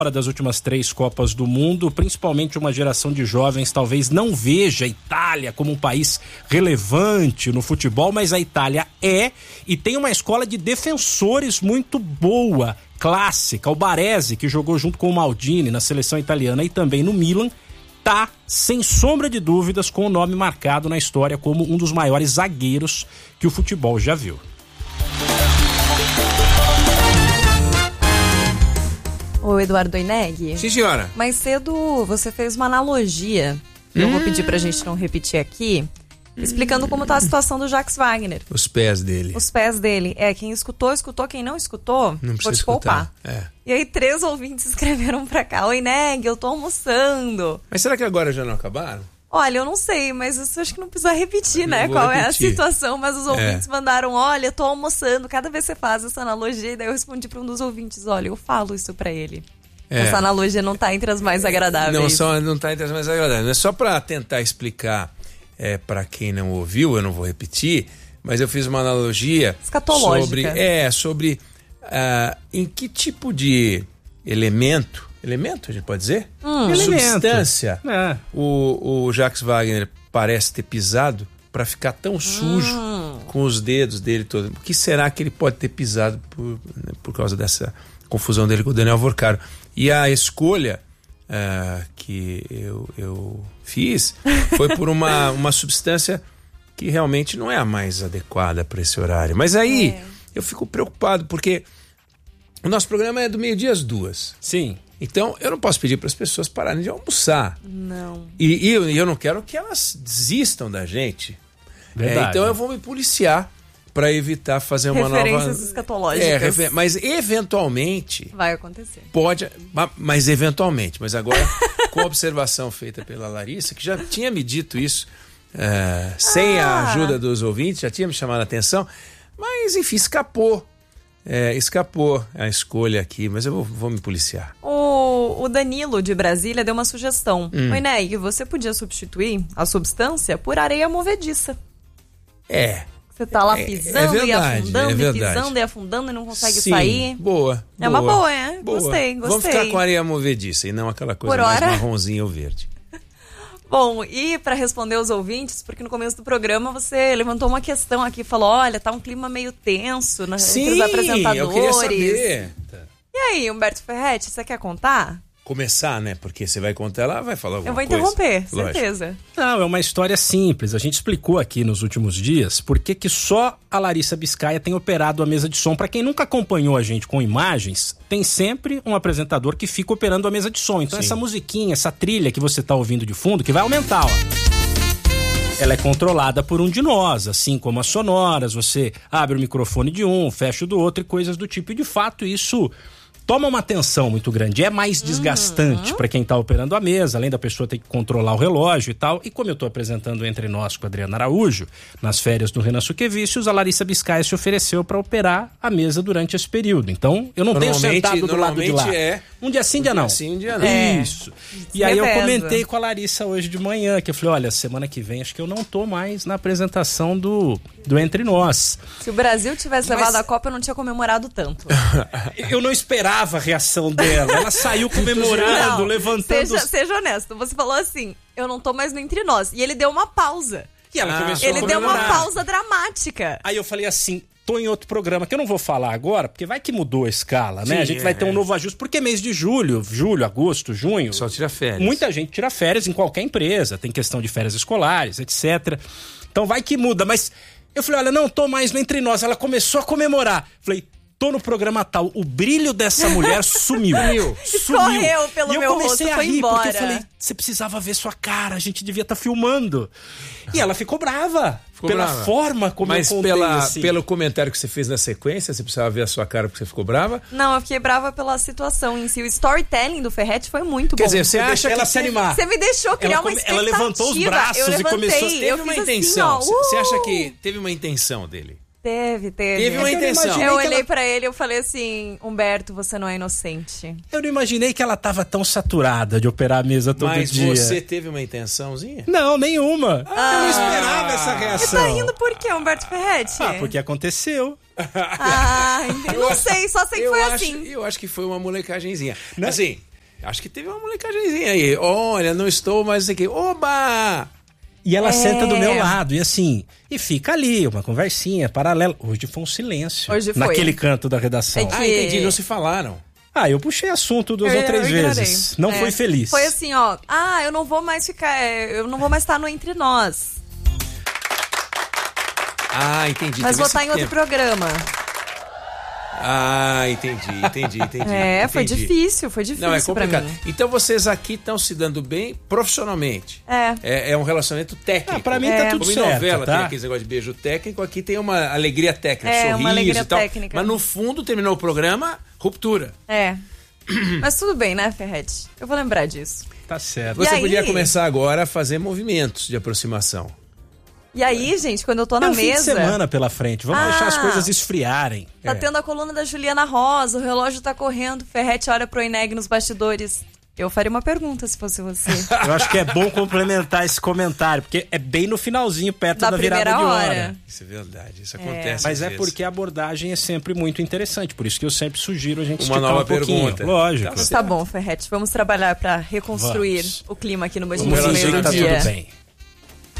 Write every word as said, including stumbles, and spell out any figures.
das últimas três Copas do Mundo, principalmente uma geração de jovens talvez não veja a Itália como um país relevante no futebol, mas a Itália é e tem uma escola de defensores muito boa, clássica. O Baresi, que jogou junto com o Maldini na seleção italiana e também no Milan, tá, sem sombra de dúvidas, com o nome marcado na história como um dos maiores zagueiros que o futebol já viu. Ô Eduardo Oineg. Sim, senhora. Mais cedo você fez uma analogia, eu hum. vou pedir pra gente não repetir aqui, explicando como tá a situação do Jacques Wagner. Os pés dele. Os pés dele. É, quem escutou, escutou. Quem não escutou, não vou te escutar. poupar. É. E aí três ouvintes escreveram pra cá: Oi, Neg, eu tô almoçando. Mas será que agora já não acabaram? Olha, eu não sei, mas isso acho que não precisa repetir, eu né? Qual repetir. É a situação, mas os ouvintes é. mandaram: olha, eu tô almoçando. Cada vez você faz essa analogia, e daí eu respondi pra um dos ouvintes: olha, eu falo isso pra ele. É. Essa analogia não tá entre as mais agradáveis. Não, só, não tá entre as mais agradáveis. É só pra tentar explicar é, pra quem não ouviu, eu não vou repetir, mas eu fiz uma analogia escatológica. sobre, é, sobre uh, em que tipo de elemento, elemento a gente pode dizer? Hum. Substância é. o, o Jacques Wagner parece ter pisado para ficar tão sujo hum. com os dedos dele todos. O que será que ele pode ter pisado por, né, por causa dessa confusão dele com o Daniel Vorcaro? E a escolha uh, que eu, eu fiz foi por uma, uma substância que realmente não é a mais adequada para esse horário. Mas aí é. eu fico preocupado, porque o nosso programa é do meio-dia às duas. Sim. Então eu não posso pedir para as pessoas pararem de almoçar. Não. E, e eu, eu não quero que elas desistam da gente. Verdade. É, então eu vou me policiar para evitar fazer uma referências nova... escatológicas. É, refer... mas eventualmente... Vai acontecer. Pode, mas eventualmente. Mas agora, com a observação feita pela Larissa, que já tinha me dito isso, é, sem ah. a ajuda dos ouvintes, já tinha me chamado a atenção, mas enfim, escapou. É, escapou a escolha aqui, mas eu vou, vou me policiar. O, o Danilo, de Brasília, deu uma sugestão. Hum. Oi, Neg, você podia substituir a substância por areia movediça. É. Você tá lá pisando é, é verdade, e afundando, é e pisando e afundando e não consegue Sim, sair. Boa. É boa, uma boa, é? Boa. Gostei, gostei. Vamos ficar com areia movediça e não aquela coisa Por mais hora... marronzinha ou verde. Bom, e para responder os ouvintes, porque no começo do programa você levantou uma questão aqui, falou, olha, tá um clima meio tenso né, Sim, entre os apresentadores. eu queria saber. E aí, Humberto Ferretti, você quer contar? Começar, né? Porque você vai contar, ela vai falar alguma coisa. coisa. Eu vou interromper, Lógico. certeza. Não, é uma história simples. A gente explicou aqui nos últimos dias por que que só a Larissa Biscaia tem operado a mesa de som. Para quem nunca acompanhou a gente com imagens, tem sempre um apresentador que fica operando a mesa de som. Então Sim. essa musiquinha, essa trilha que você tá ouvindo de fundo, que vai aumentar, ó. Ela é controlada por um de nós, assim como as sonoras. Você abre o microfone de um, fecha o do outro e coisas do tipo. E de fato isso... toma uma atenção muito grande, é mais desgastante uhum. para quem tá operando a mesa, além da pessoa ter que controlar o relógio e tal. E como eu tô apresentando Entre Nós com o Adriano Araújo, nas férias do Renan Suquevicius, a Larissa Biscaia se ofereceu para operar a mesa durante esse período. Então, eu não tenho sentado do lado de lá. É. Um dia sim, um dia não. Um dia sim, um dia não. É. Isso. E aí eu comentei com a Larissa hoje de manhã, que eu falei, olha, semana que vem acho que eu não tô mais na apresentação do, do Entre Nós. Se o Brasil tivesse Mas... levado a Copa, eu não tinha comemorado tanto. Eu não esperava a reação dela. Ela saiu comemorando, não, levantando... Seja, seja honesto, você falou assim, eu não tô mais no Entre Nós. E ele deu uma pausa. E ela ah, começou Ele a deu uma pausa dramática. Aí eu falei assim, tô em outro programa, que eu não vou falar agora, porque vai que mudou a escala, né? Sim, a gente é, vai ter um novo ajuste, porque mês de julho, julho, agosto, junho... Só tira férias. Muita gente tira férias em qualquer empresa, tem questão de férias escolares, etcétera. Então vai que muda, mas eu falei, olha, não tô mais no Entre Nós. Ela começou a comemorar. Falei... tô no programa tal, o brilho dessa mulher sumiu. sumiu. Escorreu pelo e meu eu comecei rosto, a foi rir, embora. porque eu falei, você precisava ver sua cara, a gente devia estar tá filmando. E ela ficou brava, ficou pela brava. forma como Mas eu contei, pela, assim. pelo comentário que você fez na sequência, você precisava ver a sua cara porque você ficou brava? Não, eu fiquei brava pela situação em si. O storytelling do Ferretti foi muito Quer bom. Quer dizer, você acha que ela se animar? Você me deixou criar ela uma come... expectativa. Ela levantou os braços eu e começou... Teve eu uma intenção. Assim, ó, uh! Você acha que teve uma intenção dele? Teve, teve. Teve uma intenção. Eu olhei ela... pra ele e eu falei assim, Humberto, você não é inocente. Eu não imaginei que ela tava tão saturada de operar a mesa todo Mas dia. Mas você teve uma intençãozinha? Não, nenhuma. Ah, eu não esperava essa reação. Você tá rindo por quê, Humberto Ferretti? Ah, porque aconteceu. Ah, entendi. Não sei, só sei que eu foi acho, assim. Eu acho que foi uma molecagenzinha. Não, assim... Acho que teve uma molecagemzinha aí. Olha, não estou mais aqui. Oba! E ela É. senta do meu lado, e assim, e fica ali, uma conversinha paralela. Hoje foi um silêncio. Hoje foi. Naquele canto da redação. É que- Ah, entendi, não se falaram. Ah, eu puxei assunto duas Eu- ou três eu ignorei. vezes. Não É. foi feliz. Foi assim, ó. Ah, eu não vou mais ficar. é, Eu não vou mais estar no Entre Nós. Ah, entendi. Mas teve vou esse estar em outro tempo. programa. Ah, entendi, entendi, entendi. É, foi entendi. difícil, foi difícil Não, é pra complicado. mim. Então vocês aqui estão se dando bem profissionalmente. É. É, é um relacionamento técnico. Ah, pra mim É. tá tudo Como em certo, novela tem tá? aquele negócio de beijo técnico, aqui tem uma alegria técnica, É, sorriso uma alegria e tal. técnica. Mas no fundo, terminou o programa, ruptura. É. Mas tudo bem, né, Ferretti? Eu vou lembrar disso. Tá certo. E Você aí? podia começar agora a fazer movimentos de aproximação. E aí, gente, quando eu tô Tem na um fim de mesa. semana pela frente. Vamos Ah. deixar as coisas esfriarem. Tá É. tendo a coluna da Juliana Rosa, o relógio tá correndo, Ferretti olha pro Ineg nos bastidores. Eu faria uma pergunta se fosse você. Eu acho que é bom complementar esse comentário, porque é bem no finalzinho, perto Da da virada primeira de hora. hora. Isso é verdade, isso acontece. Mas às é vezes. porque a abordagem é sempre muito interessante. Por isso que eu sempre sugiro a gente Uma esticar nova um pouquinho. pergunta. Lógico. Tá Mas tá bom, Ferretti, vamos trabalhar pra reconstruir Vamos. o clima aqui no Vamos Bastidores fingir que tá Meio-Dia. tudo bem.